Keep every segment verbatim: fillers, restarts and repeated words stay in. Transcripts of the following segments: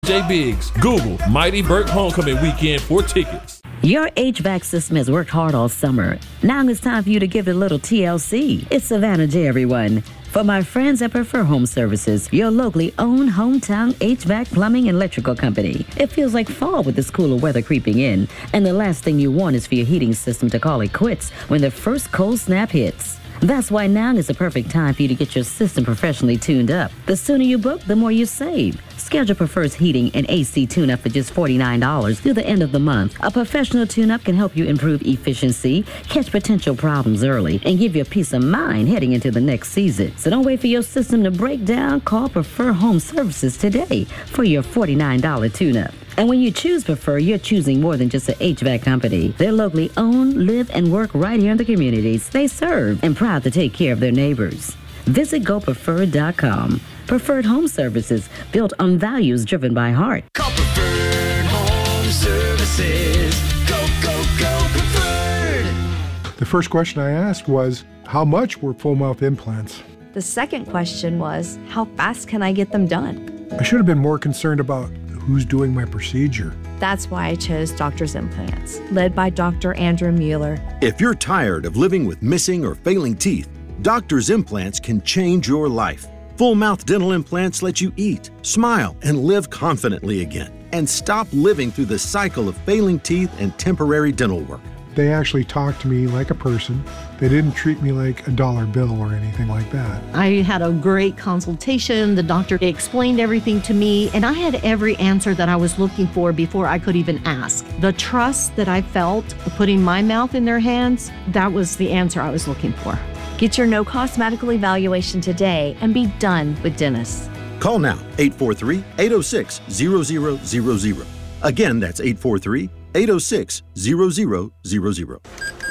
J Biggs. Google Mighty Burke Homecoming Weekend for tickets. Your H V A C system has worked hard all summer. Now it's time for you to give it a little T L C. It's Savannah J, everyone. For my friends that prefer home services, your locally owned hometown H V A C plumbing and electrical company. It feels like fall with this cooler weather creeping in, and the last thing you want is for your heating system to call it quits when the first cold snap hits. That's why now is the perfect time for you to get your system professionally tuned up. The sooner you book, the more you save. Schedule Prefers Heating and A C tune-up for just forty-nine dollars through the end of the month. A professional tune-up can help you improve efficiency, catch potential problems early, and give you a peace of mind heading into the next season. So don't wait for your system to break down. Call Prefer Home Services today for your forty-nine dollars tune-up. And when you choose Prefer, you're choosing more than just an H V A C company. They're locally owned, live, and work right here in the communities they serve, and proud to take care of their neighbors. Visit go preferred dot com. Preferred Home Services, built on values driven by heart. Call Preferred Home Services. Go, go, go, Preferred. The first question I asked was, how much were full mouth implants? The second question was, how fast can I get them done? I should have been more concerned about who's doing my procedure. That's why I chose Doctor's Implants, led by Doctor Andrew Mueller. If you're tired of living with missing or failing teeth, Doctor's Implants can change your life. Full mouth dental implants let you eat, smile, and live confidently again, and stop living through the cycle of failing teeth and temporary dental work. They actually talked to me like a person. They didn't treat me like a dollar bill or anything like that. I had a great consultation. The doctor explained everything to me, and I had every answer that I was looking for before I could even ask. The trust that I felt putting my mouth in their hands, that was the answer I was looking for. Get your no-cost medical evaluation today and be done with dentists. Call now, eight four three, eight oh six, zero zero zero zero. Again, that's eight four three, eight oh six, zero zero zero zero.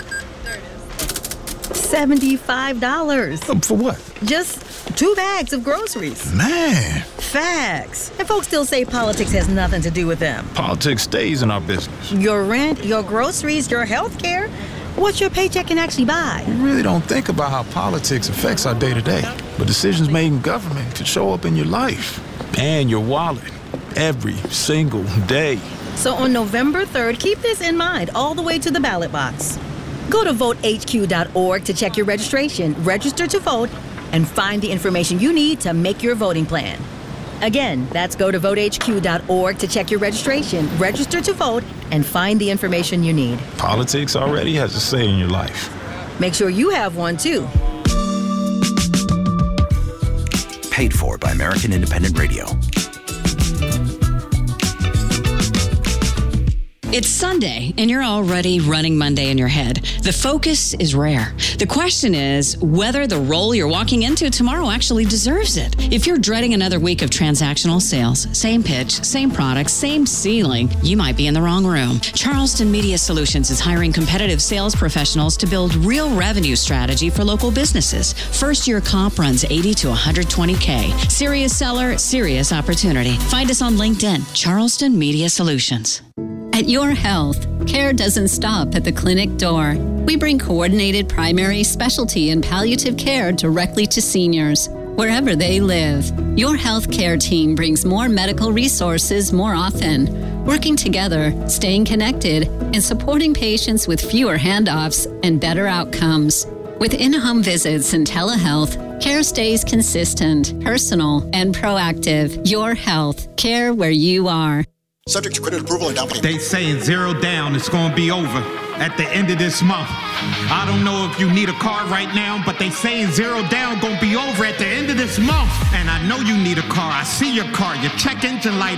seventy-five dollars. Um, for what? Just two bags of groceries. Man. Facts. And folks still say politics has nothing to do with them. Politics stays in our business. Your rent, your groceries, your health care. What your paycheck can actually buy. We really don't think about how politics affects our day-to-day. But decisions made in government could show up in your life and your wallet every single day. So on November third, keep this in mind all the way to the ballot box. Go to vote H Q dot org to check your registration, register to vote, and find the information you need to make your voting plan. Again, that's go to vote H Q dot org to check your registration, register to vote, and find the information you need. Politics already has a say in your life. Make sure you have one, too. Paid for by American Independent Radio. It's Sunday, and you're already running Monday in your head. The focus is rare. The question is whether the role you're walking into tomorrow actually deserves it. If you're dreading another week of transactional sales, same pitch, same product, same ceiling, you might be in the wrong room. Charleston Media Solutions is hiring competitive sales professionals to build real revenue strategy for local businesses. First-year comp runs eighty to one twenty K. Serious seller, serious opportunity. Find us on LinkedIn, Charleston Media Solutions. At Your Health, care doesn't stop at the clinic door. We bring coordinated primary, specialty, and palliative care directly to seniors, wherever they live. Your health care team brings more medical resources more often, working together, staying connected, and supporting patients with fewer handoffs and better outcomes. With in-home visits and telehealth, care stays consistent, personal, and proactive. Your Health, care where you are. Subject to credit approval and down payment. They saying zero down, it's going to be over at the end of this month. I don't know if you need a car right now, but they saying zero down going to be over at the end of this month. And I know you need a car. I see your car. Your check engine light